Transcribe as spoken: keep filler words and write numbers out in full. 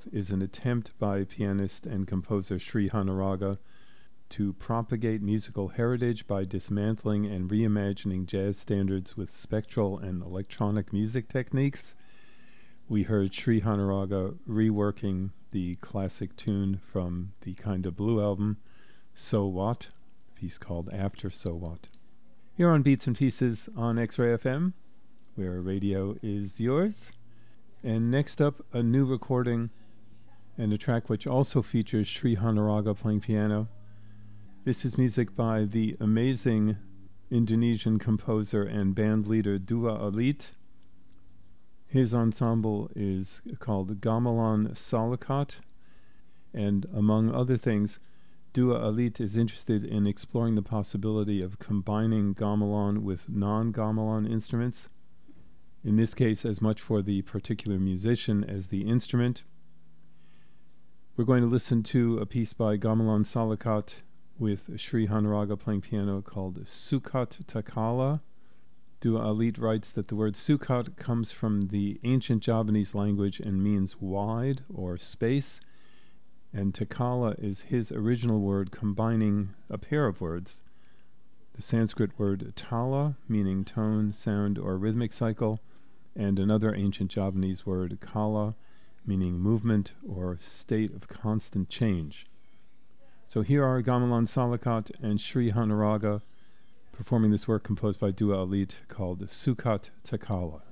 is an attempt by pianist and composer Sri Hanaraga to propagate musical heritage by dismantling and reimagining jazz standards with spectral and electronic music techniques. We heard Sri Hanaraga reworking the classic tune from the Kinda Blue album, So What, a piece called After So What. Here on Beats and Pieces on X-Ray F M, where radio is yours. And next up, a new recording and a track which also features Sri Hanaraga playing piano. This is music by the amazing Indonesian composer and band leader Dua Alit. His ensemble is called Gamelan Salekat, and among other things, Dua Alit is interested in exploring the possibility of combining gamelan with non-gamelan instruments, in this case as much for the particular musician as the instrument. We're going to listen to a piece by Gamelan Salekat with Sri Hanaraga playing piano called Sukat Takala. Dua Alit writes that the word Sukat comes from the ancient Javanese language and means wide or space, and Takala is his original word combining a pair of words, the Sanskrit word tala, meaning tone, sound, or rhythmic cycle, and another ancient Javanese word kala, meaning movement or state of constant change. So here are Gamelan Salekat and Sri Hanaraga performing this work composed by Dua Alit called Sukat Takala.